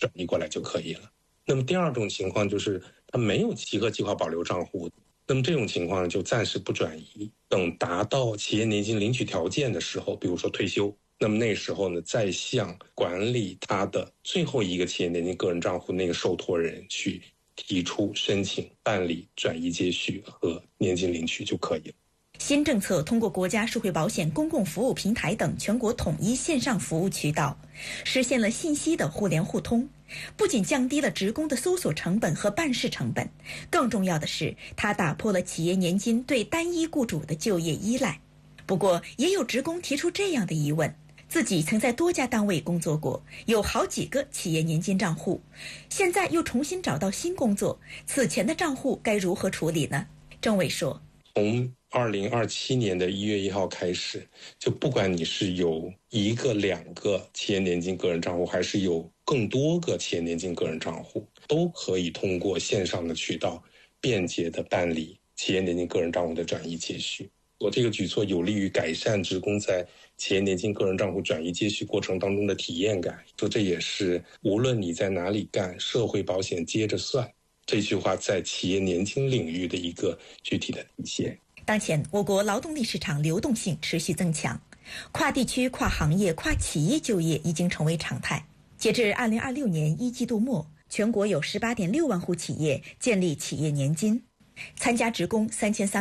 转移过来就可以了。那么第二种情况就是他没有集合计划保留账户，那么这种情况就暂时不转移，等达到企业年金领取条件的时候，比如说退休，那么那时候呢，再向管理他的最后一个企业年金个人账户那个受托人去提出申请办理转移接续和年金领取就可以了。 新政策通过国家社会保险公共服务平台等全国统一线上服务渠道，实现了信息的互联互通，不仅降低了职工的搜索成本和办事成本，更重要的是，它打破了企业年金对单一雇主的就业依赖。不过，也有职工提出这样的疑问：自己曾在多家单位工作过，有好几个企业年金账户，现在又重新找到新工作，此前的账户该如何处理呢？郑伟说， 从2027年的1月1号开始，就不管你是有1个、2个企业年金个人账户，还是有更多个企业年金个人账户，都可以通过线上的渠道便捷地办理企业年金个人账户的转移接续。我这个举措有利于改善职工在企业年金个人账户转移接续过程当中的体验感，说这也是无论你在哪里干，社会保险接着算，这句话在企业年金领域的一个具体的体现。 当前，我国劳动力市场流动性持续增强，跨地区、跨行业、跨企业就业已经成为常态。截至2026年1季度末，全国有 18.6 万户企业建立企业年金，参加职工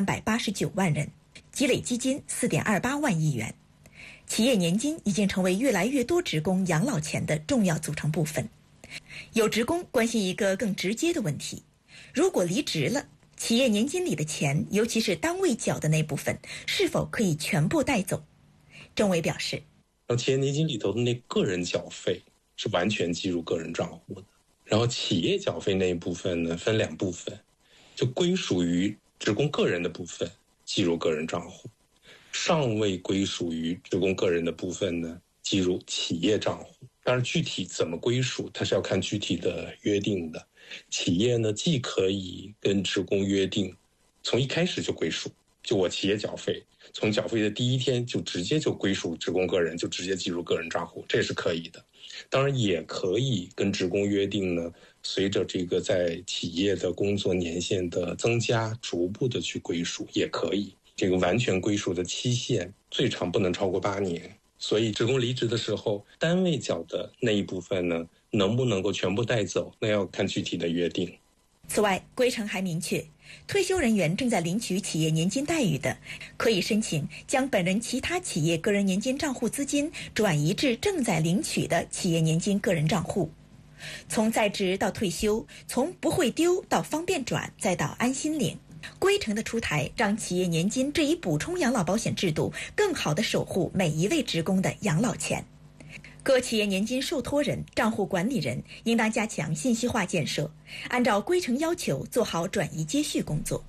3389万人，积累基金4.28万亿元。企业年金已经成为越来越多职工养老钱的重要组成部分。有职工关心一个更直接的问题：如果离职了，企业年金里的钱，尤其是单位缴的那部分，是否可以全部带走？郑伟表示， 企业年金里头的那个人缴费是完全计入个人账户的，然后企业缴费那一部分呢，分2部分，就归属于职工个人的部分计入个人账户，尚未归属于职工个人的部分呢，计入企业账户。当然具体怎么归属，它是要看具体的约定的。企业呢，既可以跟职工约定从一开始就归属，就我企业缴费，从缴费的第一天就直接就归属职工个人，就直接计入个人账户，这是可以的。当然也可以跟职工约定呢，随着这个在企业的工作年限的增加，逐步的去归属也可以。这个完全归属的期限最长不能超过8年。所以职工离职的时候，单位缴的那一部分呢，能不能够全部带走，那要看具体的约定。 此外，规程还明确，退休人员正在领取企业年金待遇的，可以申请将本人其他企业个人年金账户资金转移至正在领取的企业年金个人账户。从在职到退休，从不会丢到方便转，再到安心领，规程的出台让企业年金这一补充养老保险制度更好地守护每一位职工的养老钱。各企业年金受托人、账户管理人应当加强信息化建设，按照规程要求做好转移接续工作。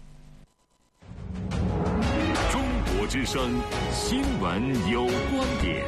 中国之声，新闻有观点。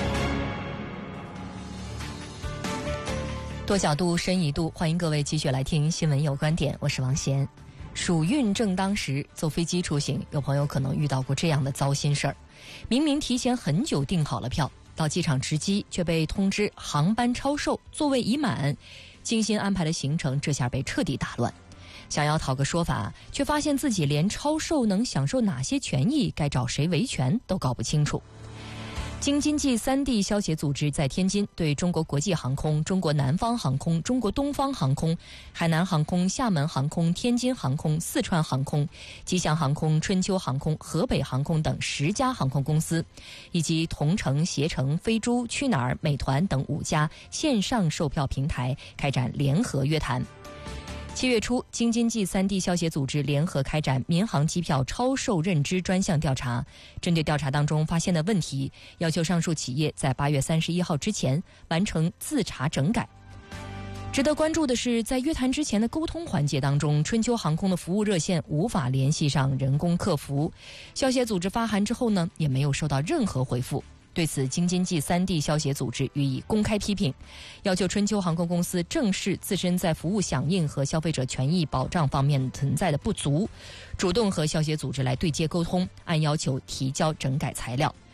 多角度，深一度，欢迎各位继续来听新闻有观点，我是王贤。暑运正当时，坐飞机出行，有朋友可能遇到过这样的糟心事儿：明明提前很久订好了票，到机场值机却被通知航班超售，座位已满，精心安排的行程这下被彻底打乱。想要讨个说法，却发现自己连超售能享受哪些权益，该找谁维权都搞不清楚。京津冀3地消协组织在天津对中国国际航空、中国南方航空、中国东方航空、海南航空、厦门航空、天津航空、四川航空、吉祥航空、春秋航空、河北航空等10家航空公司，以及同程、携程、飞猪、去哪儿、美团等5家线上售票平台开展联合约谈。7月初，京津冀3地消协组织联合开展民航机票超售认知专项调查，针对调查当中发现的问题，要求上述企业在8月31号之前完成自查整改。值得关注的是，在约谈之前的沟通环节当中，春秋航空的服务热线无法联系上人工客服，消协组织发函之后呢，也没有收到任何回复。对此，京津冀3地消协组织予以公开批评，要求春秋航空公司正视自身在服务响应和消费者权益保障方面存在的不足，主动和消协组织来对接沟通，按要求提交整改材料。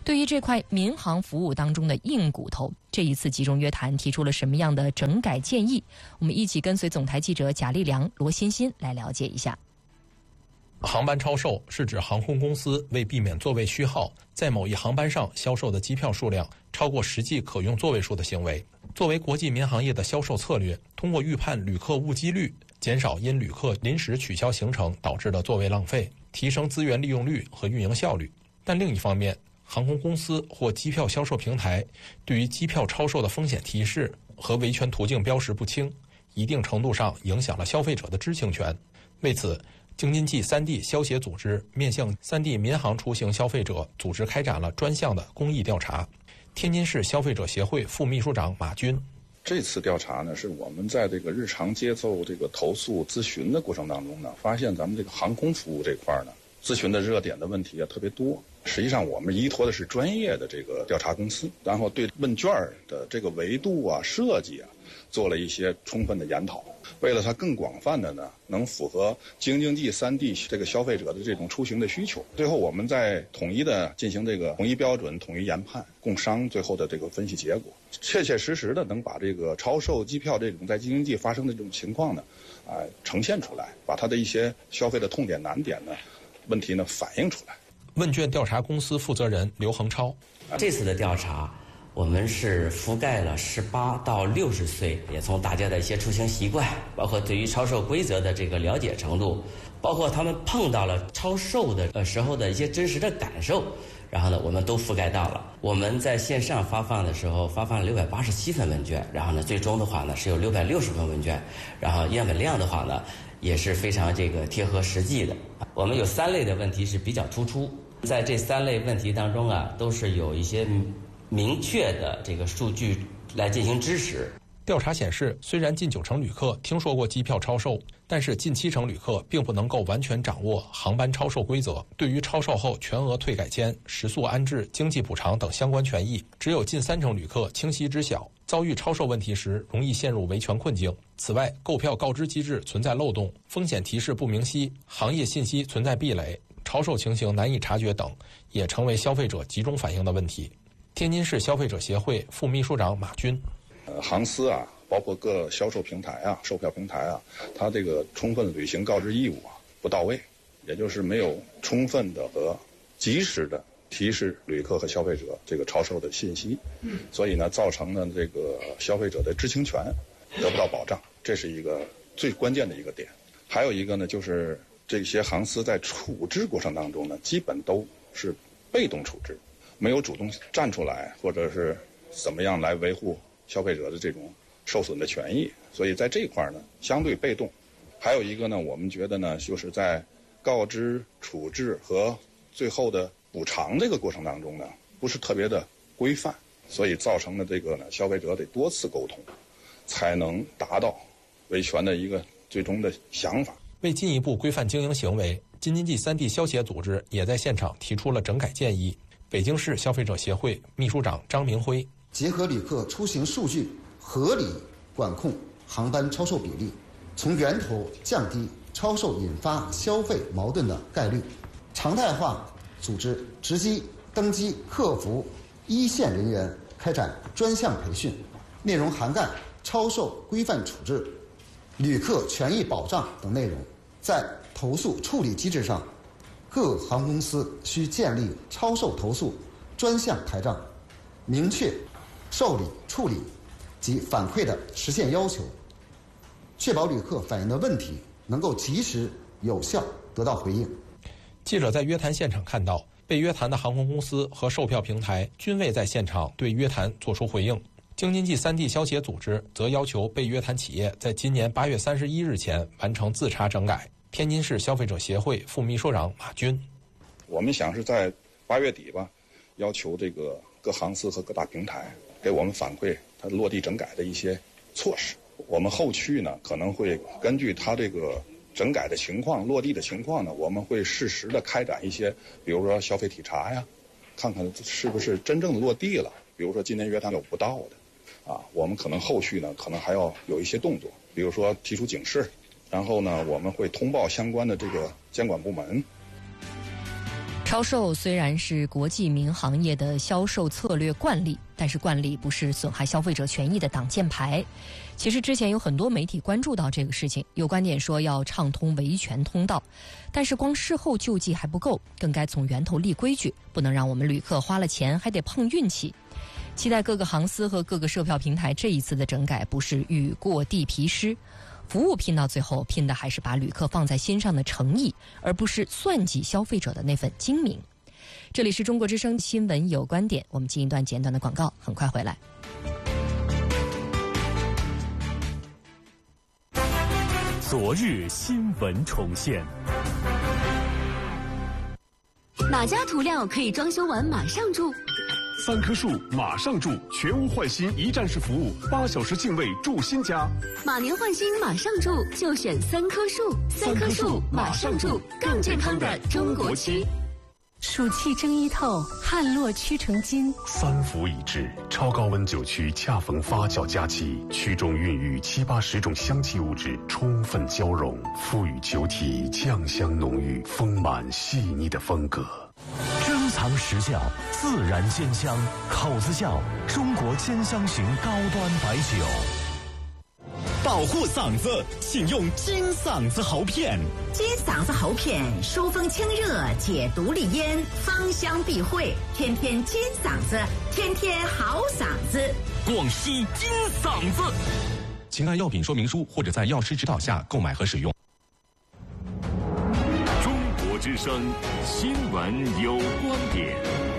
对于这块民航服务当中的硬骨头，这一次集中约谈提出了什么样的整改建议？我们一起跟随总台记者贾立良、罗欣欣来了解一下。 航班超售是指航空公司为避免座位虚耗，在某一航班上销售的机票数量超过实际可用座位数的行为。作为国际民航业的销售策略，通过预判旅客误机率，减少因旅客临时取消行程导致的座位浪费，提升资源利用率和运营效率。但另一方面，航空公司或机票销售平台对于机票超售的风险提示和维权途径标识不清，一定程度上影响了消费者的知情权。为此，京津冀3地消协组织面向3地民航出行消费者组织开展了专项的公益调查。天津市消费者协会副秘书长马军： 这次调查呢，是我们在这个日常接受这个投诉咨询的过程当中呢，发现咱们这个航空服务这块呢，咨询的热点的问题特别多。实际上我们依托的是专业的这个调查公司，然后对问卷的这个维度啊、设计啊，做了一些充分的研讨。为了它更广泛的呢，能符合京津冀3地这个消费者的这种出行的需求，最后我们再统一的进行这个统一标准、统一研判，共商最后的这个分析结果，切切实实的能把这个超售机票这种在京津冀发生的这种情况呢，呈现出来，把它的一些消费的痛点难点呢、问题呢反映出来。 问卷调查公司负责人刘恒超： 这次的调查，我们是覆盖了18到60岁，也从大家的一些出行习惯，包括对于超售规则的这个了解程度，包括他们碰到了超售的时候的一些真实的感受，然后呢，我们都覆盖到了。我们在线上发放的时候，发放了687份问卷，然后呢，最终的话呢是有660份问卷，然后样本量的话呢也是非常这个贴合实际的。我们有3类的问题是比较突出，在这3类问题当中啊，都是有一些明确的这个数据来进行支持。 调查显示，虽然近90%旅客听说过机票超售，但是近70%旅客并不能够完全掌握航班超售规则，对于超售后全额退改签、食宿安置、经济补偿等相关权益，只有近30%旅客清晰知晓。遭遇超售问题时，容易陷入维权困境。此外，购票告知机制存在漏洞，风险提示不明晰，行业信息存在壁垒，超售情形难以察觉等，也成为消费者集中反映的问题。天津市消费者协会副秘书长马军： 航司啊，包括各销售平台啊、售票平台啊，它这个充分履行告知义务不到位，也就是没有充分的和及时的提示旅客和消费者这个超售的信息，所以呢，造成了这个消费者的知情权得不到保障，这是一个最关键的一个点。还有一个呢，就是这些航司在处置过程当中呢，基本都是被动处置，没有主动站出来，或者是怎么样来维护消费者的这种受损的权益，所以在这一块呢，相对被动。还有一个呢，我们觉得呢，就是在告知、处置和最后的补偿这个过程当中呢，不是特别的规范，所以造成的这个呢，消费者得多次沟通，才能达到维权的一个最终的想法。 为进一步规范经营行为，京津冀3地消协组织也在现场提出了整改建议。北京市消费者协会秘书长张明辉： 结合旅客出行数据，合理管控航班超售比例，从源头降低超售引发消费矛盾的概率，常态化组织值机、登机、客服一线人员开展专项培训，内容涵盖超售规范处置、旅客权益保障等内容。在投诉处理机制上，各航空公司需建立超售投诉专项台账，明确受理、处理及反馈的实现要求，确保旅客反映的问题能够及时有效得到回应。 记者在约谈现场看到，被约谈的航空公司和售票平台均未在现场对约谈作出回应。京津冀3地消协组织则要求被约谈企业在今年8月31日前完成自查整改。天津市消费者协会副秘书长马军： 我们想是在8月底吧，要求这个各航司和各大平台给我们反馈它落地整改的一些措施。我们后续呢，可能会根据它这个整改的情况、落地的情况呢，我们会适时的开展一些，比如说消费体查呀，看看是不是真正落地了。比如说今年约谈有不到的，我们可能后续呢，可能还要有一些动作，比如说提出警示，然后呢，我们会通报相关的这个监管部门。 超售虽然是国际民航业的销售策略惯例，但是惯例不是损害消费者权益的挡箭牌。其实之前有很多媒体关注到这个事情，有观点说要畅通维权通道，但是光事后救济还不够，更该从源头立规矩，不能让我们旅客花了钱还得碰运气。期待各个航司和各个售票平台这一次的整改不是雨过地皮湿，服务拼到最后，拼的还是把旅客放在心上的诚意，而不是算计消费者的那份精明。这里是中国之声新闻有观点，我们进一段简短的广告，很快回来。 昨日新闻重现。 哪家涂料可以装修完马上住 ？3棵树马上住，全屋换新一站式服务，8小时净位住新家。 马年换新马上住，就选3棵树。3棵树马上住，更健康的中国漆。 暑气蒸衣透，汗落屈成金。 3伏已至，超高温酒曲恰逢发酵佳期，曲中孕育7、80种香气物质充分交融，赋予酒体酱香浓郁、丰满细腻的风格。 珍藏时效，自然鲜香，口子窖中国兼香型高端白酒。 保护嗓子，请用金嗓子喉片。 金嗓子喉片疏风清热，解毒利咽，芳香避秽，天天金嗓子，天天好嗓子。 广西金嗓子， 请按药品说明书或者在药师指导下购买和使用。 中国之声新闻有观点。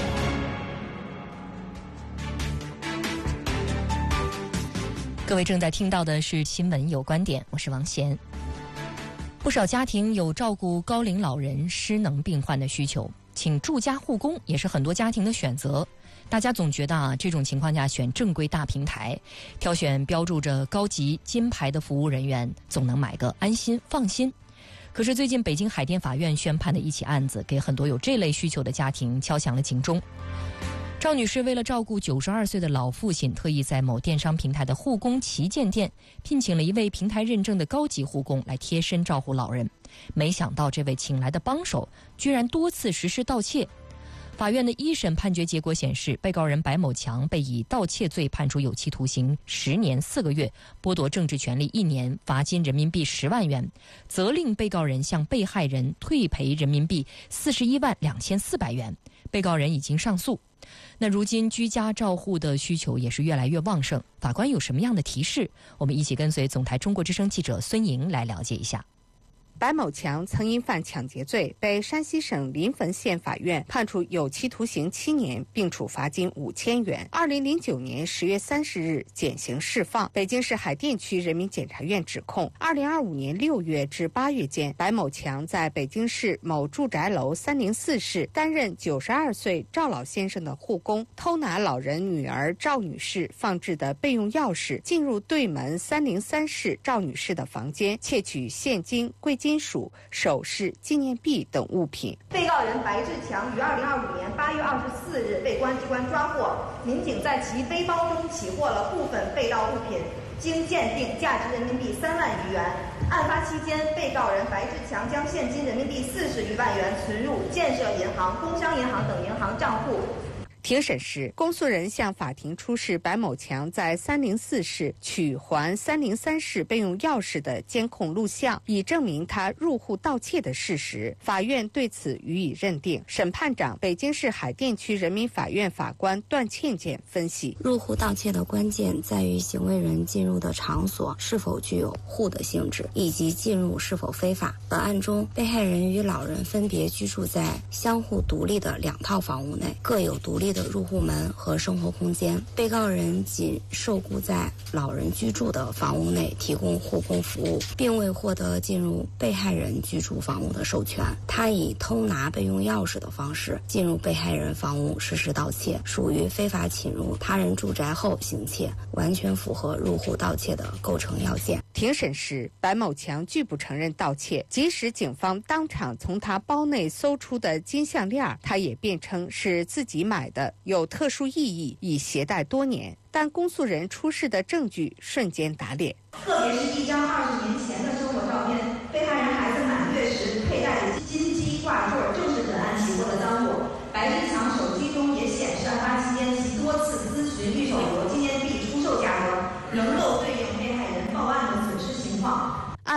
各位正在听到的是新闻有观点，我是王贤。不少家庭有照顾高龄老人、失能病患的需求，请住家护工也是很多家庭的选择。大家总觉得这种情况下选正规大平台，挑选标注着高级金牌的服务人员，总能买个安心放心。可是最近北京海淀法院宣判的一起案子，给很多有这类需求的家庭敲响了警钟。赵女士为了照顾92岁的老父亲，特意在某电商平台的护工旗舰店聘请了一位平台认证的高级护工来贴身照顾老人。没想到这位请来的帮手居然多次实施盗窃。法院的一审判决结果显示，被告人白某强被以盗窃罪判处有期徒刑10年4个月，剥夺政治权利1年，罚金人民币10万元，责令被告人向被害人退赔人民币41万2400元。被告人已经上诉。那如今居家照护的需求也是越来越旺盛，法官有什么样的提示？我们一起跟随总台中国之声记者孙莹来了解一下。 白某强曾因犯抢劫罪被山西省临汾县法院判处有期徒刑7年，并处罚金5000元。2009年10月30日减刑释放。北京市海淀区人民检察院指控，2025年6月至8月间，白某强在北京市某住宅楼304室担任92岁赵老先生的护工，偷拿老人女儿赵女士放置的备用钥匙，进入对门303室赵女士的房间，窃取现金、贵金属、首饰、纪念币等物品。 被告人白志强于2025年8月24日被公安机关抓获，民警在其背包中起获了部分被盗物品，经鉴定价值人民币3万余元。案发期间，被告人白志强将现金人民币40余万元存入建设银行、工商银行等银行账户。 庭审时，公诉人向法庭出示白某强在304室取还303室备用钥匙的监控录像，以证明他入户盗窃的事实。法院对此予以认定。审判长、北京市海淀区人民法院法官段倩倩分析： 入户盗窃的关键在于行为人进入的场所是否具有户的性质，以及进入是否非法。本案中，被害人与老人分别居住在相互独立的2套房屋内，各有独立的入户门和生活空间。被告人仅受雇在老人居住的房屋内提供护工服务，并未获得进入被害人居住房屋的授权。他以偷拿备用钥匙的方式进入被害人房屋实施盗窃，属于非法侵入他人住宅后行窃，完全符合入户盗窃的构成要件。 庭审时，白某强拒不承认盗窃，即使警方当场从他包内搜出的金项链，他也辩称是自己买的，有特殊意义，已携带多年。但公诉人出示的证据瞬间打脸， 特别是一张20年前的生活照片，被害人孩子满月时佩戴的金鸡挂坠，正是本案起获的赃物。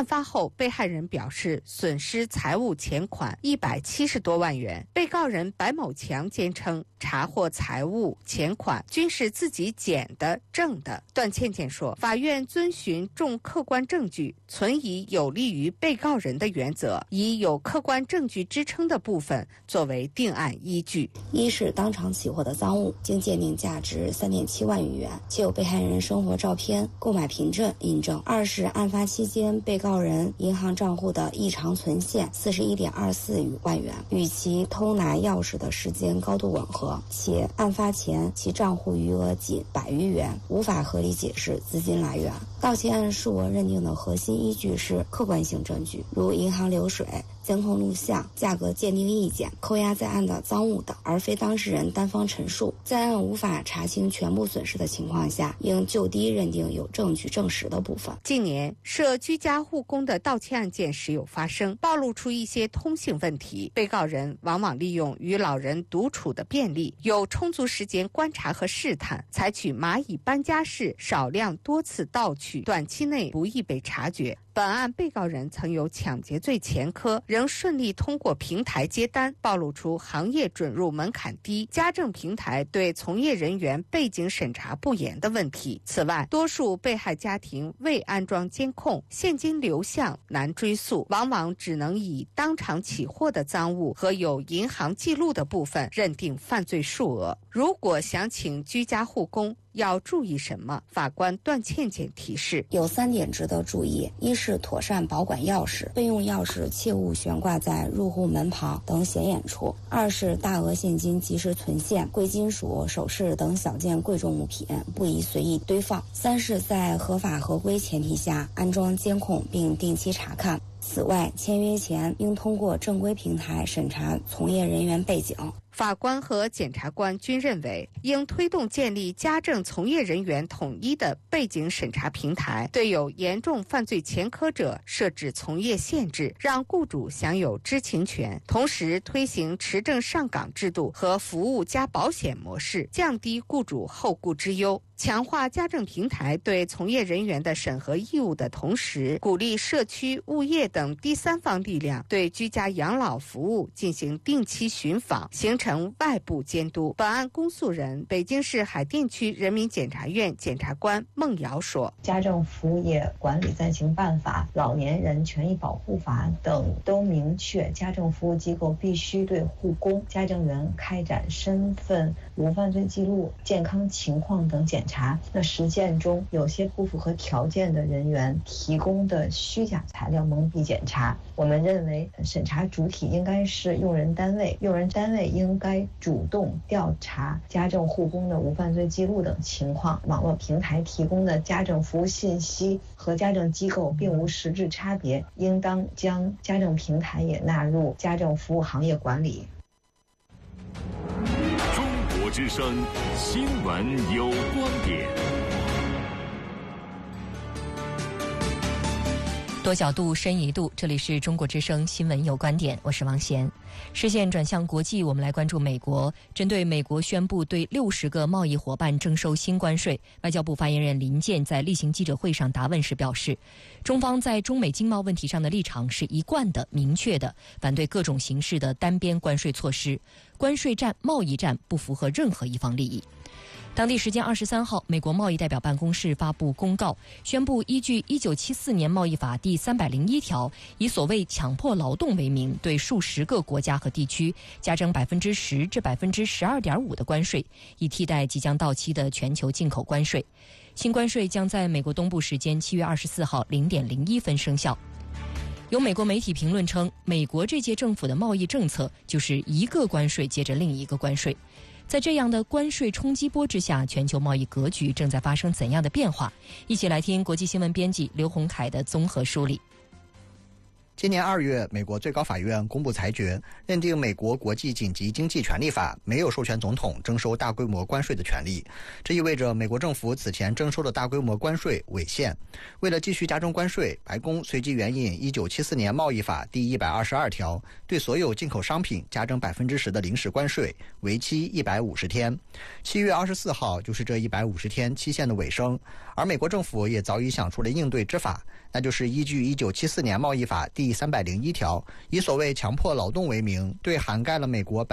案发后，被害人表示损失财物钱款170多万元。被告人白某强坚称查获财物钱款均是自己捡的挣的。段倩倩说，法院遵循重客观证据，存以有利于被告人的原则，以有客观证据支撑的部分作为定案依据。 一是当场起获的赃物，经鉴定价值3.7万余元，且有被害人生活照片、购买凭证印证；二是案发期间被告人银行账户的异常存现41.24万元，与其偷拿钥匙的时间高度吻合，且案发前其账户余额仅100余元，无法合理解释资金来源。盗窃案数额认定的核心依据是客观性证据，如银行流水、监控录像、价格鉴定意见、扣押在案的赃物等，而非当事人单方陈述。在案无法查清全部损失的情况下，应就低认定有证据证实的部分。 近年涉居家护工的盗窃案件时有发生，暴露出一些通性问题。被告人往往利用与老人独处的便利，有充足时间观察和试探，采取蚂蚁搬家式少量多次盗取，短期内不易被察觉。本案被告人曾有抢劫罪前科，仍顺利通过平台接单，暴露出行业准入门槛低、家政平台对从业人员背景审查不严的问题。此外，多数被害家庭未安装监控，现金流向难追溯，往往只能以当场起获的赃物和有银行记录的部分认定犯罪数额。如果想请居家护工，要注意什么？法官段倩倩提示， 有3点值得注意：一是妥善保管钥匙，备用钥匙切勿悬挂在入户门旁等显眼处；二是大额现金及时存现，贵金属、首饰等小件贵重物品不宜随意堆放；三是在合法合规前提下安装监控并定期查看。此外，签约前应通过正规平台审查从业人员背景。 法官和检察官均认为，应推动建立家政从业人员统一的背景审查平台，对有严重犯罪前科者设置从业限制，让雇主享有知情权。同时，推行持证上岗制度和服务加保险模式，降低雇主后顾之忧。强化家政平台对从业人员的审核义务的同时，鼓励社区、物业等第三方力量对居家养老服务进行定期巡访，形成外部监督。本案公诉人北京市海淀区人民检察院检察官孟瑶说， 家政服务业管理暂行办法、老年人权益保护法等都明确，家政服务机构必须对护工、家政员开展身份、无犯罪记录、健康情况等检查。那实践中有些不符合条件的人员提供的虚假材料蒙蔽检查。我们认为审查主体应该是用人单位，用人单位应该主动调查家政护工的无犯罪记录等情况。网络平台提供的家政服务信息和家政机构并无实质差别，应当将家政平台也纳入家政服务行业管理。 中国之声新闻有观点， 多角度深一度，这里是中国之声新闻有观点，我是王贤。视线转向国际，我们来关注美国。针对美国宣布对60个贸易伙伴征收新关税，外交部发言人林健在例行记者会上答问时表示，中方在中美经贸问题上的立场是一贯的、明确的，反对各种形式的单边关税措施。关税战、贸易战不符合任何一方利益。当地时间23号，美国贸易代表办公室发布公告，宣布依据1974年贸易法第301条，以所谓强迫劳动为名，对数十个国家和地区加征10%至12.5%的关税，以替代即将到期的全球进口关税。新关税将在美国东部时间7月24号0点01分生效。有美国媒体评论称，美国这届政府的贸易政策就是一个关税接着另一个关税。在这样的关税冲击波之下，全球贸易格局正在发生怎样的变化？一起来听国际新闻编辑刘洪凯的综合梳理。 今年2月，美国最高法院公布裁决，认定美国国际紧急经济权利法没有授权总统征收大规模关税的权利。这意味着美国政府此前征收的大规模关税违宪。为了继续加征关税，白宫随即援引1974年贸易法第122条，对所有进口商品加征10%的临时关税，为期150天。7月24号就是这150天期限的尾声，而美国政府也早已想出了应对之法，那就是依据1974年贸易法第301条，以所谓强迫劳动为名，对涵盖了美国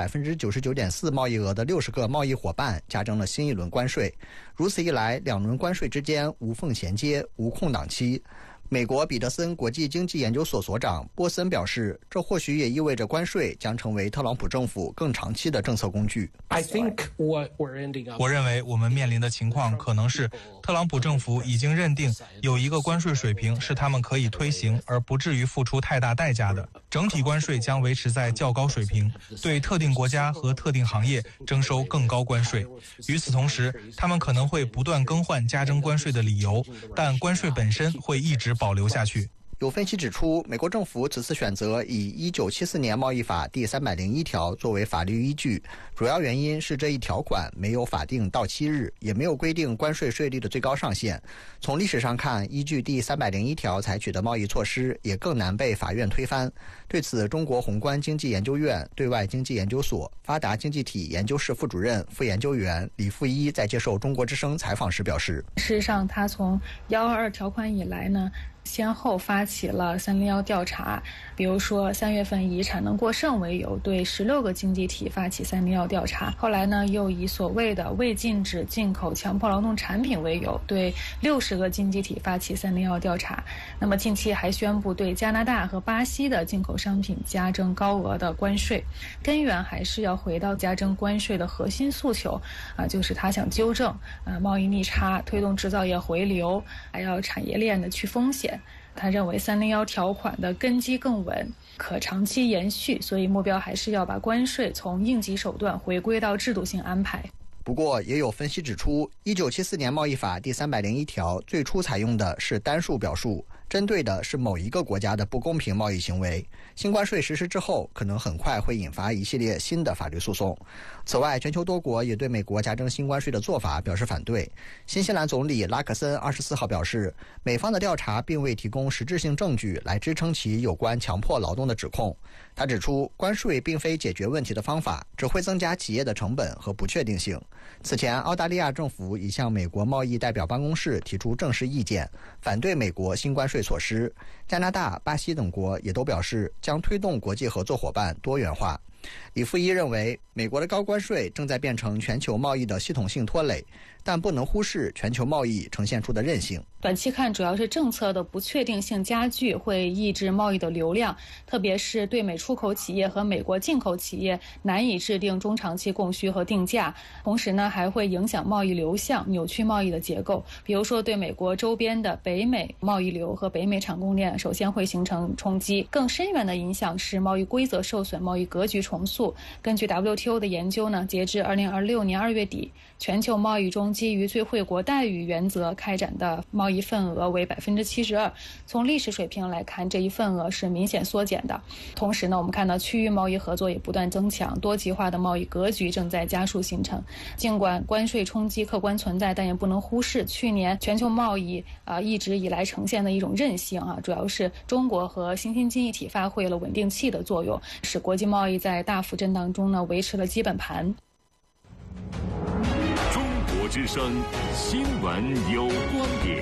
99.4%贸易额的60个贸易伙伴加征了新一轮关税。如此一来，两轮关税之间无缝衔接，无空档期。美国彼得森国际经济研究所所长波森表示，这或许也意味着关税将成为特朗普政府更长期的政策工具。 我认为我们面临的情况可能是，特朗普政府已经认定有一个关税水平是他们可以推行而不至于付出太大代价的，整体关税将维持在较高水平，对特定国家和特定行业征收更高关税。与此同时，他们可能会不断更换加征关税的理由，但关税本身会一直保留下去。 有分析指出，美国政府此次选择以1974年贸易法第301条作为法律依据，主要原因是这一条款没有法定到期日，也没有规定关税税率的最高上限。从历史上看，依据第301条采取的贸易措施也更难被法院推翻。对此，中国宏观经济研究院对外经济研究所发达经济体研究室副主任、副研究员李富一在接受中国之声采访时表示， 事实上他从122条款以来呢，先后发起了301调查，比如说3月份以产能过剩为由对16个经济体发起301调查，后来呢又以所谓的未禁止进口强迫劳动产品为由对60个经济体发起301调查。那么近期还宣布对加拿大和巴西的进口商品加征高额的关税，根源还是要回到加征关税的核心诉求就是他想纠正贸易逆差，推动制造业回流，还要产业链的去风险。他认为301条款的根基更稳，可长期延续，所以目标还是要把关税从应急手段回归到制度性安排。 不过，也有分析指出，1974年贸易法第301条最初采用的是单数表述，针对的是某一个国家的不公平贸易行为。新关税实施之后，可能很快会引发一系列新的法律诉讼。此外，全球多国也对美国加征新关税的做法表示反对。新西兰总理拉克森24号表示，美方的调查并未提供实质性证据来支撑其有关强迫劳动的指控。他指出，关税并非解决问题的方法，只会增加企业的成本和不确定性。此前，澳大利亚政府已向美国贸易代表办公室提出正式意见，反对美国新关税措施。加拿大、巴西等国也都表示将推动国际合作伙伴多元化。李富一认为，美国的高关税正在变成全球贸易的系统性拖累，但不能忽视全球贸易呈现出的韧性。 短期看，主要是政策的不确定性加剧，会抑制贸易的流量，特别是对美出口企业和美国进口企业难以制定中长期供需和定价。同时呢，还会影响贸易流向，扭曲贸易的结构。比如说，对美国周边的北美贸易流和北美产供链，首先会形成冲击。更深远的影响是贸易规则受损，贸易格局重塑。根据 WTO 的研究呢，截至2026年2月底，全球贸易中基于最惠国待遇原则开展的贸易份额为72%。从历史水平来看，这一份额是明显缩减的。同时呢，我们看到区域贸易合作也不断增强，多极化的贸易格局正在加速形成。尽管关税冲击客观存在，但也不能忽视去年全球贸易一直以来呈现的一种韧性主要是中国和新兴经济体发挥了稳定器的作用，使国际贸易在大幅震荡中呢维持了基本盘。 中国之声新闻有观点。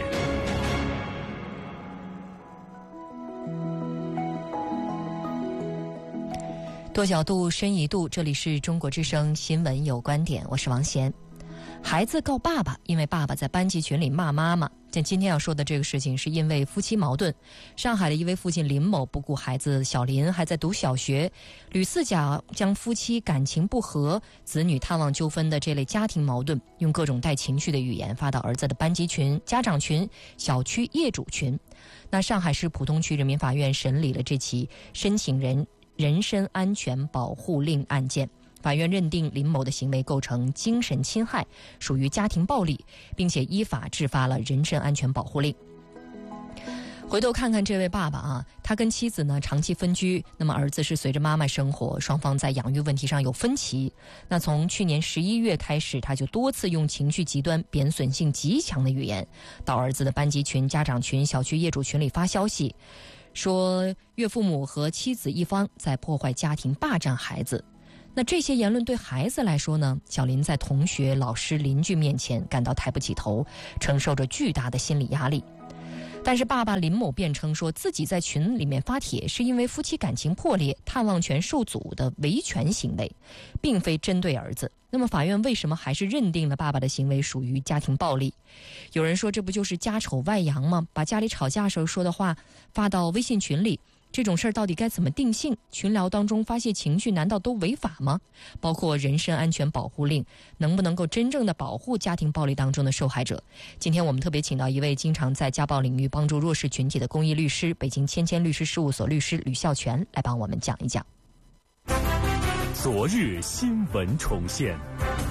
多角度，深一度，这里是中国之声新闻有观点，我是王贤。孩子告爸爸，因为爸爸在班级群里骂妈妈。像今天要说的这个事情，是因为夫妻矛盾。上海的一位父亲林某不顾孩子小林还在读小学，屡次将夫妻感情不和、子女探望纠纷的这类家庭矛盾，用各种带情绪的语言发到儿子的班级群、家长群、小区业主群。那上海市浦东区人民法院审理了这起申请人身安全保护令案件。法院认定林某的行为构成精神侵害，属于家庭暴力，并且依法制发了人身安全保护令。 回头看看这位爸爸啊，他跟妻子呢长期分居，那么儿子是随着妈妈生活，双方在养育问题上有分歧。那从去年11月开始，他就多次用情绪极端、贬损性极强的语言，到儿子的班级群、家长群、小区业主群里发消息，说岳父母和妻子一方在破坏家庭、霸占孩子。那这些言论对孩子来说呢，小林在同学、老师、邻居面前感到抬不起头，承受着巨大的心理压力。但是爸爸林某辩称说，自己在群里面发帖是因为夫妻感情破裂、探望权受阻的维权行为，并非针对儿子。那么法院为什么还是认定了爸爸的行为属于家庭暴力？有人说这不就是家丑外扬吗？把家里吵架时候说的话发到微信群里，这种事儿到底该怎么定性？群聊当中发泄情绪难道都违法吗？包括人身安全保护令能不能够真正的保护家庭暴力当中的受害者？今天我们特别请到一位经常在家暴领域帮助弱势群体的公益律师，北京千千律师事务所律师吕孝全来帮我们讲一讲。 昨日新闻重现。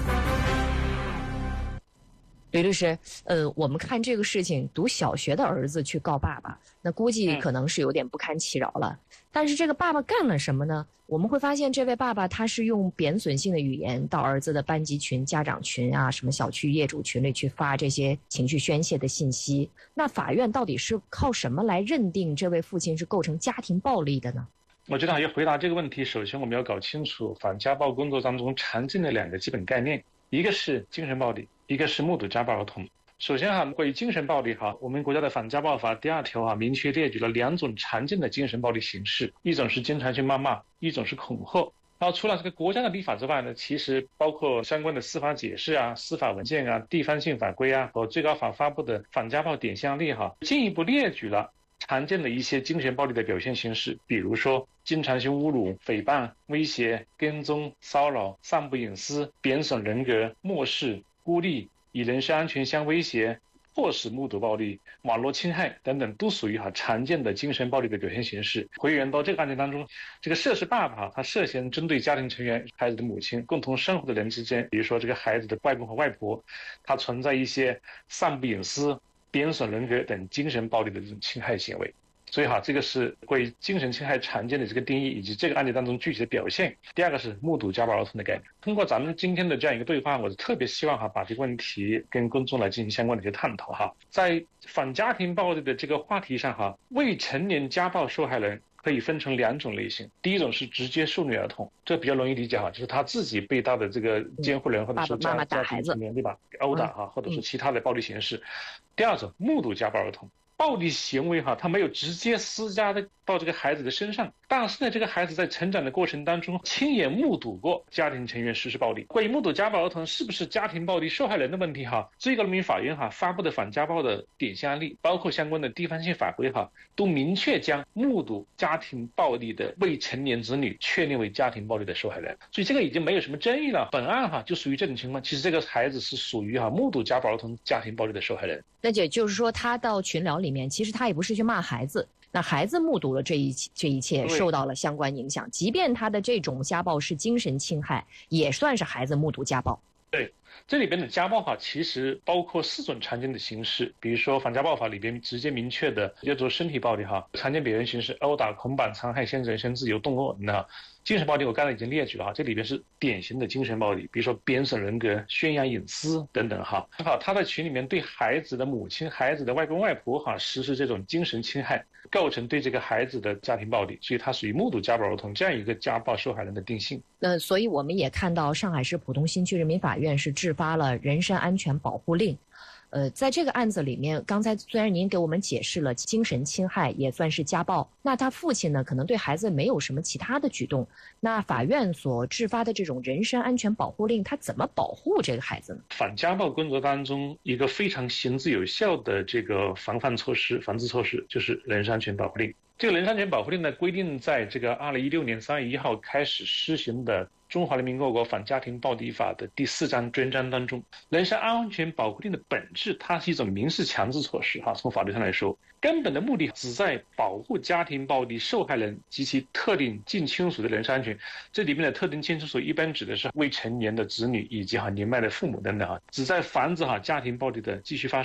吕律师，我们看这个事情，读小学的儿子去告爸爸，那估计可能是有点不堪其扰了。但是这个爸爸干了什么呢？我们会发现这位爸爸他是用贬损性的语言到儿子的班级群、家长群啊，什么小区业主群里去发这些情绪宣泄的信息。那法院到底是靠什么来认定这位父亲是构成家庭暴力的呢？ 我觉得要回答这个问题，首先我们要搞清楚反家暴工作当中常见的2个基本概念，一个是精神暴力，一个是目睹家暴儿童。首先关于精神暴力我们国家的反家暴法第2条明确列举了2种常见的精神暴力形式，一种是经常去谩骂，一种是恐吓。然后除了这个国家的立法之外呢，其实包括相关的司法解释司法文件地方性法规和最高法发布的反家暴典型案例进一步列举了常见的一些精神暴力的表现形式，比如说经常性侮辱、诽谤、威胁、跟踪、骚扰、散布隐私、贬损人格、漠视、孤立、以人身安全相威胁、迫使目睹暴力、网络侵害等等，都属于常见的精神暴力的表现形式。回源到这个案件当中，这个涉事爸爸他涉嫌针对家庭成员、孩子的母亲、共同生活的人之间，比如说这个孩子的外公和外婆，他存在一些散布隐私、贬损人格等精神暴力的这种侵害行为。所以这个是关于精神侵害常见的这个定义以及这个案例当中具体的表现。第2个是目睹家暴儿童的概念。通过咱们今天的这样一个对话，我特别希望把这个问题跟公众来进行相关的一些探讨在反家庭暴力的这个话题上未成年家暴受害人可以分成2种类型。第一种是直接受虐儿童，这比较容易理解就是他自己被他的这个监护人或者说妈妈打孩子， 对吧？殴打或者是其他的暴力形式。第2种目睹家暴儿童，暴力行为他没有直接施加到这个孩子的身上，但是呢，这个孩子在成长的过程当中亲眼目睹过家庭成员实施暴力。关于目睹家暴儿童是不是家庭暴力受害人的问题最高人民法院发布的反家暴的典型案例，包括相关的地方性法规都明确将目睹家庭暴力的未成年子女确定为家庭暴力的受害人，所以这个已经没有什么争议了。本案就属于这种情况，其实这个孩子是属于目睹家暴儿童家庭暴力的受害人。 那也就是说，他到群聊里面，其实他也不是去骂孩子，那孩子目睹了这一切，受到了相关影响。即便他的这种家暴是精神侵害，也算是孩子目睹家暴。 对，这里边的家暴其实包括4种常见的形式，比如说反家暴法里边直接明确的叫做身体暴力常见表现形式殴打、捆绑、残害、限制人身自由、动恶人精神暴力我刚才已经列举了这里边是典型的精神暴力，比如说贬损人格、宣扬隐私等等他在群里面对孩子的母亲、孩子的外公外婆实施这种精神侵害，构成对这个孩子的家庭暴力，所以他属于目睹家暴儿童这样一个家暴受害人的定性。 那所以我们也看到上海市浦东新区人民法院是制发了人身安全保护令。在这个案子里面，刚才虽然您给我们解释了精神侵害也算是家暴，那他父亲呢可能对孩子没有什么其他的举动，那法院所制发的这种人身安全保护令，他怎么保护这个孩子呢？ 反家暴工作当中一个非常行之有效的这个防治措施就是人身安全保护令。这个人身安全保护令呢规定在这个2016年3月1号开始施行的中华人民共和国反家庭暴力法的第4章专章当中，人身安全保护令的本质它是一种民事强制措施从法律上来说，根本的目的旨在保护家庭暴力受害人及其特定近亲属的人身安全。这里面的特定近亲属一般指的是未成年的子女以及年迈的父母等等旨在防止家庭暴力的继续发生。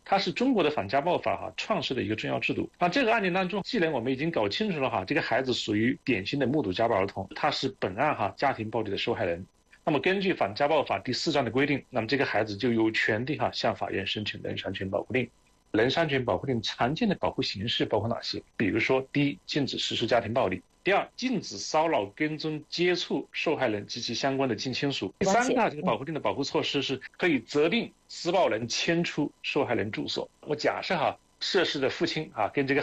它是中国的反家暴法创设的一个重要制度。那这个案件当中，既然我们已经搞清楚了这个孩子属于典型的目睹家暴儿童，他是本案家庭暴力的受害人。那么根据反家暴法第4章的规定，那么这个孩子就有权利向法院申请人身安全保护令。人身安全保护令常见的保护形式包括哪些？比如说，第一，禁止实施家庭暴力；第二，禁止骚扰、跟踪、接触受害人及其相关的近亲属；第三，这个保护令的保护措施是可以责令施暴人迁出受害人住所。我假设涉事的父亲跟这个